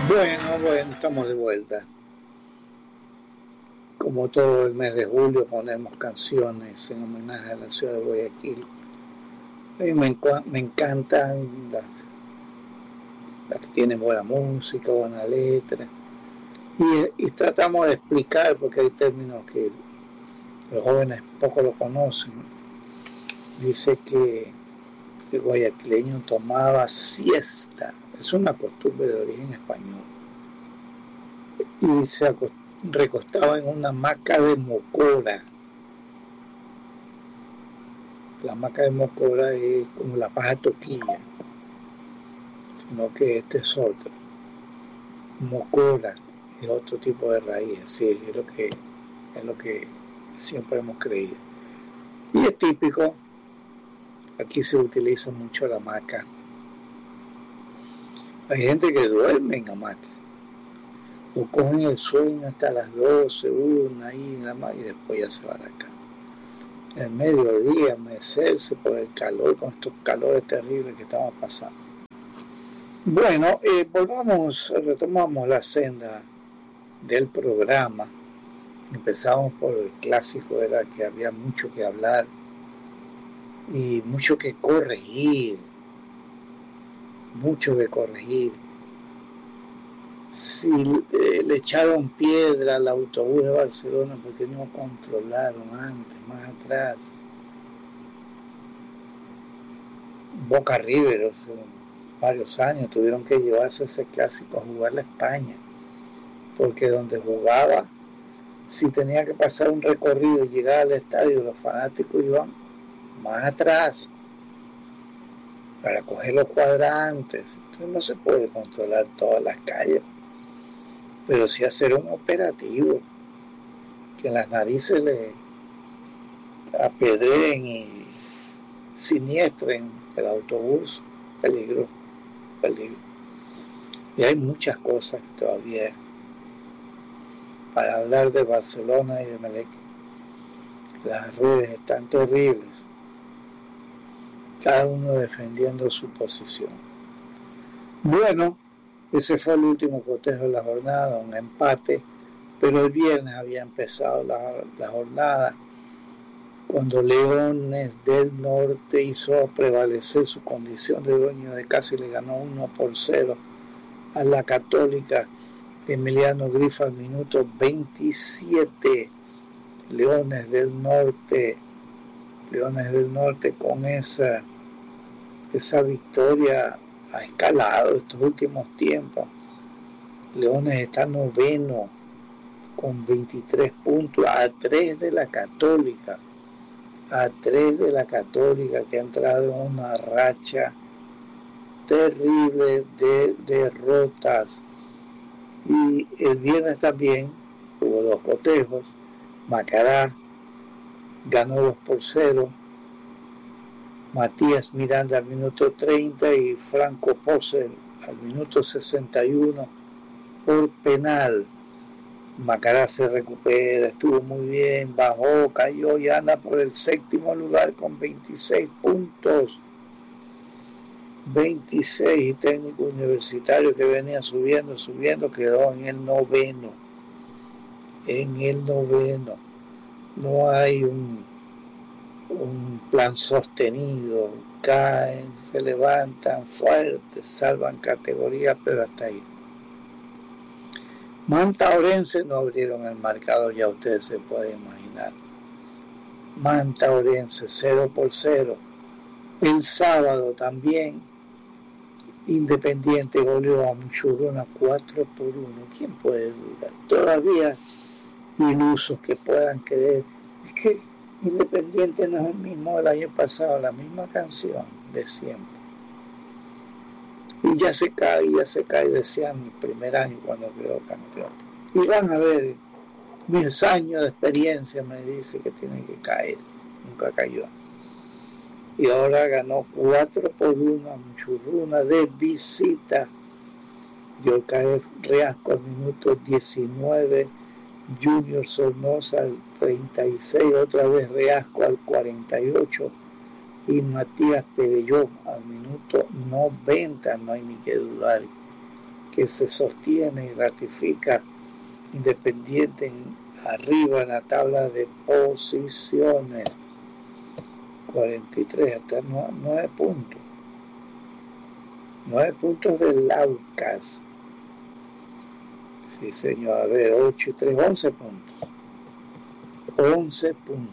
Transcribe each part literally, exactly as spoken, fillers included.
Bueno, bueno, estamos de vuelta. Como todo el mes de julio ponemos canciones en homenaje a la ciudad de Guayaquil. A mí me, encu- me encantan las, las que tienen buena música, buena letra. Y, y tratamos de explicar, porque hay términos que los jóvenes poco lo conocen. Dice que el guayaquileño tomaba siesta. Es una costumbre de origen español. Y se recostaba en una hamaca de mocora. La hamaca de mocora es como la paja toquilla, sino que este es otro. Mocora es otro tipo de raíz, sí, es lo que, es lo que siempre hemos creído. Y es típico, aquí se utiliza mucho la hamaca. Hay gente que duerme en hamaca, o cogen el sueño hasta las doce, una ahí en la hamaca y después ya se van a la cama. En el mediodía, amanecerse por el calor, con estos calores terribles que estamos pasando. Bueno, eh, volvamos, retomamos la senda del programa. Empezamos por el clásico, era que había mucho que hablar y mucho que corregir, mucho que corregir. Si eh, le echaron piedra al autobús de Barcelona porque no controlaron antes, más atrás. Boca River, hace varios años tuvieron que llevarse ese clásico a jugar a España, porque donde jugaba, si tenía que pasar un recorrido y llegar al estadio, los fanáticos iban más atrás para coger los cuadrantes. Entonces no se puede controlar todas las calles, pero sí hacer un operativo que en las narices le apedreen y siniestren el autobús. Peligro, peligro. Y hay muchas cosas todavía para hablar de Barcelona y de Melec. Las redes están terribles, cada uno defendiendo su posición. Bueno, ese fue el último cotejo de la jornada, un empate, pero el viernes había empezado la, la jornada cuando Leones del Norte hizo prevalecer su condición de dueño de casa y le ganó uno por cero a la Católica. Emiliano Grifa al minuto veintisiete. Leones del Norte, Leones del Norte con esa, esa victoria ha escalado estos últimos tiempos. Leones está noveno con veintitrés puntos, a tres de la Católica, a tres de la Católica, que ha entrado en una racha terrible de derrotas. Y el viernes también hubo dos cotejos. Macará ganó dos por cero, Matías Miranda al minuto treinta y Franco Pose al minuto sesenta y uno por penal. Macará se recupera, estuvo muy bien, bajó, cayó y anda por el séptimo lugar con veintiséis puntos. veintiséis, y Técnico Universitario, que venía subiendo, subiendo, quedó en el noveno. En el noveno. No hay un, un plan sostenido, caen, se levantan fuertes, salvan categoría, pero hasta ahí. Manta Orense no abrieron el marcador, ya ustedes se pueden imaginar. Manta Orense cero por cero. El sábado también Independiente goleó a Muchuruna cuatro por uno. ¿Quién puede dudar? Todavía ilusos que puedan creer. Es que Independiente no es el mismo del año pasado, la misma canción de siempre. Y ya se cae, ya se cae, decían el primer año cuando quedó campeón. Y van a ver, mil años de experiencia me dice que tiene que caer. Nunca cayó. Y ahora ganó cuatro por uno a Muchurruna de visita. Dio caer Reasco al minuto diecinueve, Junior Sornosa al treinta y seis, otra vez Reasco al cuarenta y ocho y Matías Perelló al minuto noventa. No hay ni que dudar que se sostiene y ratifica Independiente en, arriba en la tabla de posiciones. cuarenta y tres, hasta nueve puntos. nueve puntos del Aucas. Sí, señor. A ver, ocho y tres, once puntos. once puntos.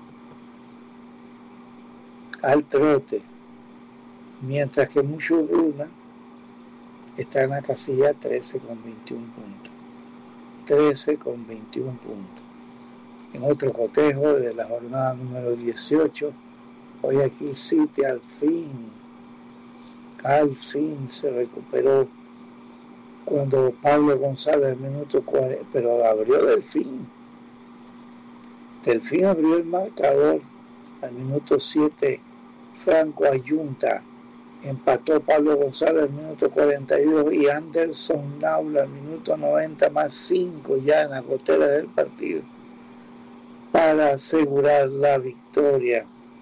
Al trote. Mientras que Muchurruna está en la casilla trece con veintiún puntos. trece con veintiún puntos. En otro cotejo de la jornada número dieciocho, Guayaquil City al fin, al fin se recuperó cuando Pablo González al minuto cuarenta, pero abrió Delfín. Delfín abrió el marcador al minuto siete, Franco Ayunta. Empató Pablo González al minuto cuarenta y dos y Anderson Naula al minuto noventa más cinco ya en la gotera del partido para asegurar la victoria.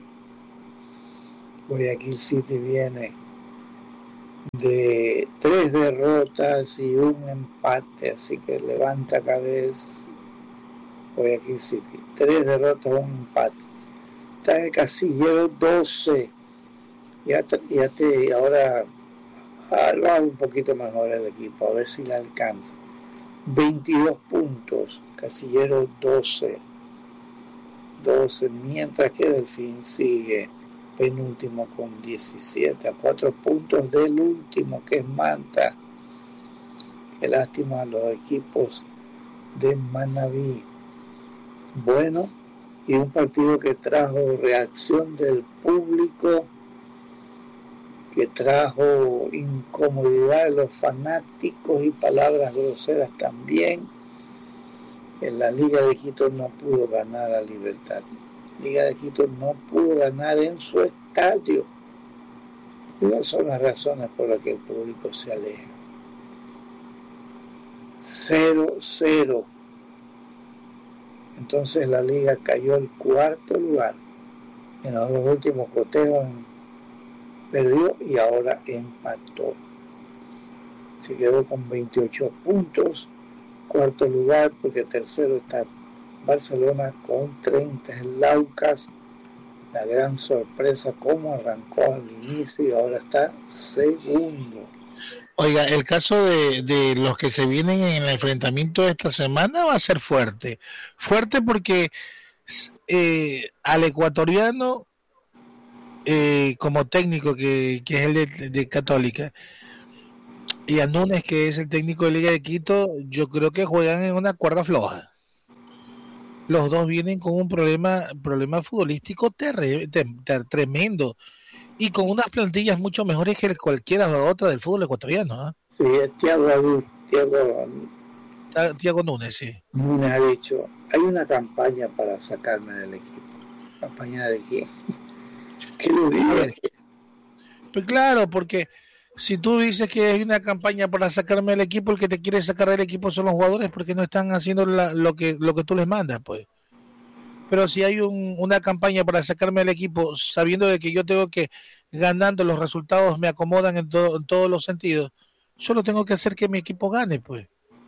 Guayaquil City viene de tres derrotas y un empate, así que levanta cabeza Guayaquil City. Tres derrotas, un empate. Está en el casillero doce. Ya te, ya te ahora ah, va un poquito mejor el equipo, a ver si le alcanza. veintidós puntos, casillero doce. doce, mientras que Delfín sigue penúltimo con diecisiete, a cuatro puntos del último, que es Manta. Qué lástima a los equipos de Manabí. Bueno, y un partido que trajo reacción del público, que trajo incomodidad de los fanáticos y palabras groseras también. En la Liga de Quito no pudo ganar a Libertad. Liga de Quito no pudo ganar en su estadio. Esas son las razones por las que el público se aleja. cero cero. Entonces la Liga cayó al cuarto lugar. En los dos últimos cotejos perdió y ahora empató. Se quedó con veintiocho puntos. Cuarto lugar, porque tercero está Barcelona con treinta. El Aucas, la gran sorpresa, cómo arrancó al inicio y ahora está segundo. Oiga, el caso de, de los que se vienen en el enfrentamiento de esta semana va a ser fuerte. Fuerte porque eh, al ecuatoriano, eh, como técnico, que, que es el de, de Católica, y a Núñez, que es el técnico de Liga de Quito, yo creo que juegan en una cuerda floja. Los dos vienen con un problema problema futbolístico terre, ter, ter, tremendo y con unas plantillas mucho mejores que cualquiera otra del fútbol ecuatoriano. ¿eh? Sí, es Thiago, Thiago, Thiago Núñez, sí. Núñez ha dicho, hay una campaña para sacarme del equipo. ¿Campaña de quién? ¿Qué lo digo? Pues claro, porque si tú dices que hay una campaña para sacarme del equipo, el que te quiere sacar del equipo son los jugadores porque no están haciendo la, lo que lo que tú les mandas, pues. Pero si hay un, una campaña para sacarme del equipo, sabiendo de que yo tengo que, ganando, los resultados me acomodan en, to, en todos los sentidos, solo tengo que hacer que mi equipo gane, pues.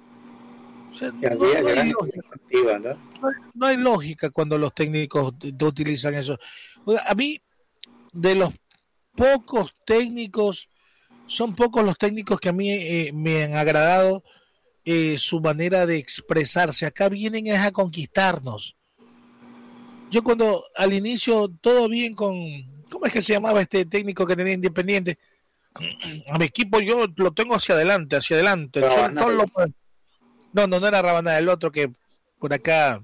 O sea, no, no, hay lógica, ¿no? No, no hay lógica cuando los técnicos te, te utilizan eso. A mí, de los pocos técnicos, son pocos los técnicos que a mí eh, me han agradado eh, su manera de expresarse. Acá vienen es a conquistarnos. Yo cuando al inicio todo bien con, ¿cómo es que se llamaba este técnico que tenía Independiente? A mi equipo yo lo tengo hacia adelante, hacia adelante. Son todos los... No, no, no era Rabanal, el otro que por acá...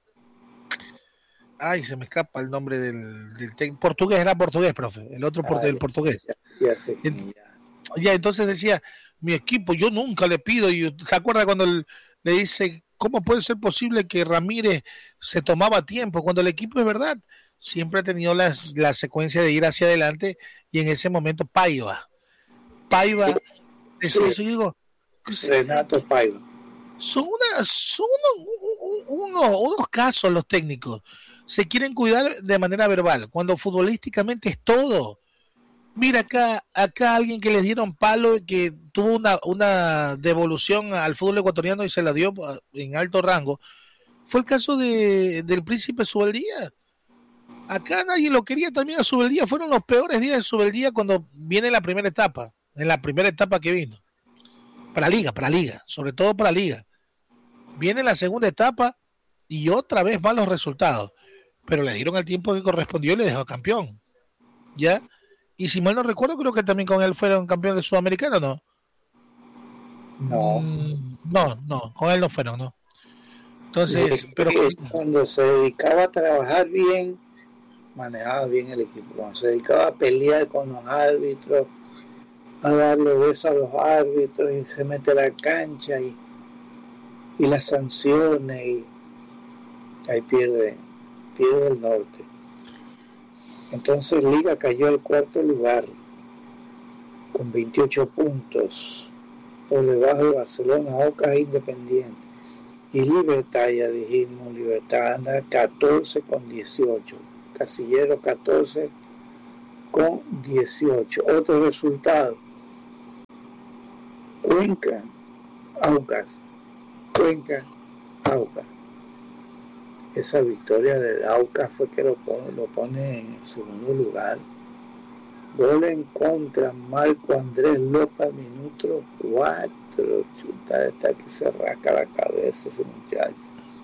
Ay, se me escapa el nombre del, del técnico. Portugués, era portugués, profe. El otro ah, del portugués. Ya, ya sé, ya. ya, entonces decía, mi equipo, yo nunca le pido. Y ¿se acuerda cuando el, le dice, cómo puede ser posible que Ramírez se tomaba tiempo? Cuando el equipo es verdad, siempre ha tenido la, la secuencia de ir hacia adelante y en ese momento Paiva. Paiva, es eso, yo digo, Renato Paiva. Son, una, son unos, unos, unos casos los técnicos. Se quieren cuidar de manera verbal, cuando futbolísticamente es todo. Mira, acá, acá alguien que les dieron palo y que tuvo una, una devolución al fútbol ecuatoriano y se la dio en alto rango, fue el caso de, del príncipe Subeldía. Acá nadie lo quería también a Subeldía, fueron los peores días de Subeldía cuando viene la primera etapa, en la primera etapa que vino. Para Liga, para Liga, sobre todo para Liga. Viene la segunda etapa y otra vez malos resultados, pero le dieron el tiempo que correspondió y le dejó campeón. ¿Ya? Y si mal no recuerdo, creo que también con él fueron campeones de Sudamericano, ¿no? No. Mm, no, no, con él no fueron, ¿no? Entonces, pero cuando se dedicaba a trabajar bien, manejaba bien el equipo. Cuando se dedicaba a pelear con los árbitros, a darle besos a los árbitros y se mete a la cancha y, y las sanciones y ahí pierde, pierde el norte. Entonces Liga cayó al cuarto lugar con veintiocho puntos por debajo de Barcelona, Aucas e Independiente. Y Libertad, ya dijimos, Libertad anda catorce con dieciocho. Casillero catorce con dieciocho. Otro resultado. Cuenca, Aucas. Cuenca, Aucas. Esa victoria de Aucas fue que lo pone, lo pone en el segundo lugar. Gol en contra, Marco Andrés López, minuto cuatro. Chuta, está que se rasca la cabeza ese muchacho.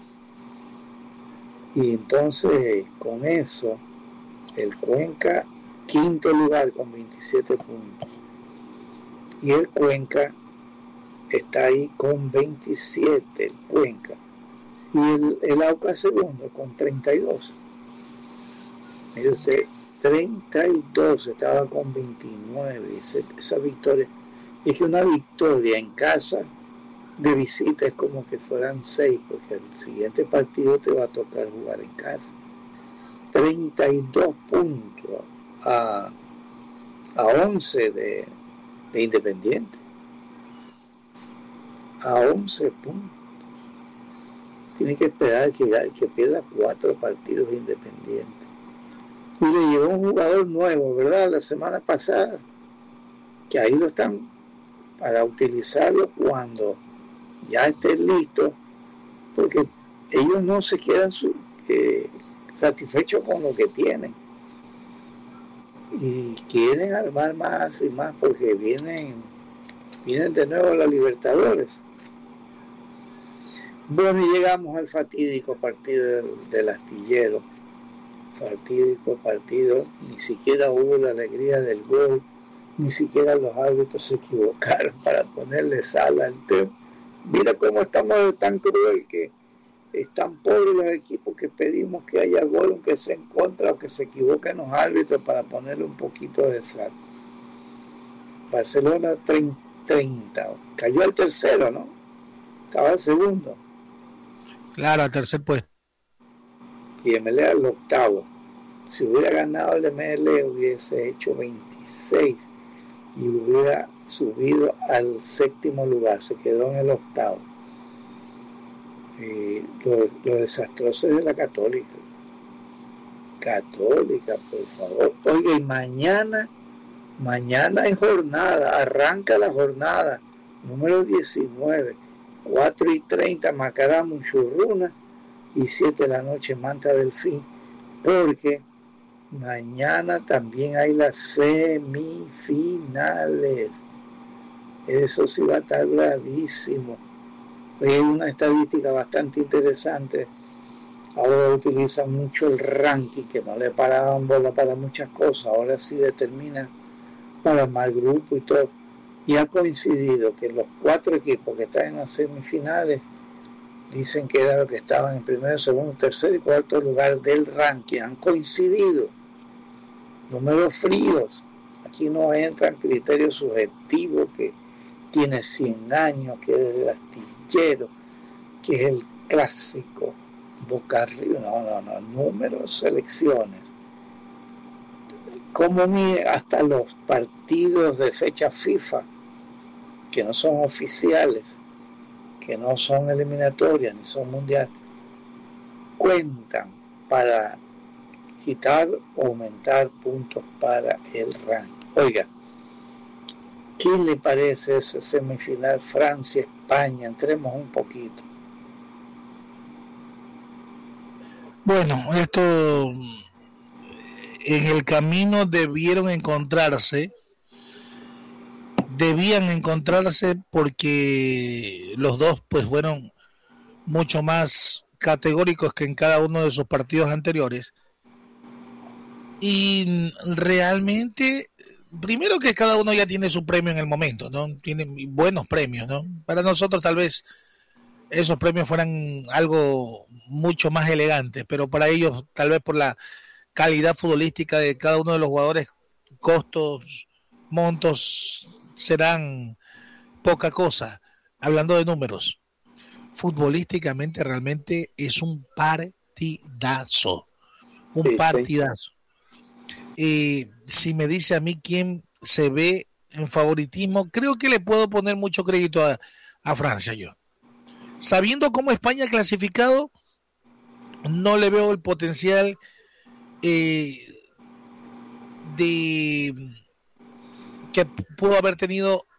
Y entonces, con eso, el Cuenca, quinto lugar con veintisiete puntos. Y el Cuenca está ahí con veintisiete, el Cuenca. Y el, el Aucas segundo con treinta y dos. Mire usted, treinta y dos, estaba con veintinueve. Ese, esa victoria, es que una victoria en casa de visita es como que fueran seis, porque el siguiente partido te va a tocar jugar en casa. treinta y dos puntos a, a once de, de Independiente. A once puntos. Tiene que esperar que, que pierda cuatro partidos Independiente. Y le llegó un jugador nuevo, ¿verdad? La semana pasada, que ahí lo están para utilizarlo cuando ya estén listos, porque ellos no se quedan su, eh, satisfechos con lo que tienen y quieren armar más y más porque vienen, vienen de nuevo a la Libertadores. Bueno, y llegamos al fatídico partido del, del Astillero. Fatídico partido, ni siquiera hubo la alegría del gol, ni siquiera los árbitros se equivocaron para ponerle sal al tema. Mira cómo estamos tan cruel que están pobres los equipos que pedimos que haya gol, aunque sea en contra o que se equivoquen los árbitros para ponerle un poquito de sal. Barcelona treinta, cayó al tercero, ¿no? Estaba el segundo. Claro, al tercer puesto. Y M L A al octavo. Si hubiera ganado el M L hubiese hecho veintiséis y hubiera subido al séptimo lugar, se quedó en el octavo. Y lo, lo desastroso es de la Católica. Católica, por favor. Oiga, y mañana, mañana hay jornada, arranca la jornada número diecinueve, cuatro y treinta, Macará, Munchurruna, y siete de la noche, Manta Delfín, porque mañana también hay las semifinales. Eso sí va a estar bravísimo. Hay una estadística bastante interesante. Ahora utilizan mucho el ranking, que no le paraban bola para muchas cosas. Ahora sí determina para más grupo y todo. Y ha coincidido que los cuatro equipos que están en las semifinales dicen que era lo que estaban en primero, segundo, tercer y cuarto lugar del ranking. Han coincidido. Números fríos. Aquí no entran criterios subjetivos que tiene cien años, que es el Astillero, que es el clásico Boca River. No, no, no. Números, selecciones. Como hasta los partidos de fecha FIFA, que no son oficiales, que no son eliminatorias ni son mundiales, cuentan para quitar o aumentar puntos para el ranking. Oiga, ¿qué le parece esa semifinal Francia-España? Entremos un poquito. Bueno, esto en el camino debieron encontrarse, debían encontrarse porque los dos pues fueron mucho más categóricos que en cada uno de sus partidos anteriores. Y realmente, primero que cada uno ya tiene su premio en el momento, ¿no? Tienen buenos premios, ¿no? Para nosotros tal vez esos premios fueran algo mucho más elegante, pero para ellos, tal vez por la calidad futbolística de cada uno de los jugadores, costos, montos serán poca cosa. Hablando de números, futbolísticamente realmente es un partidazo, un Sí, partidazo. Eh, si me dice a mí quién se ve en favoritismo, creo que le puedo poner mucho crédito a, a Francia yo. Sabiendo cómo España ha clasificado, no le veo el potencial eh, de que pudo haber tenido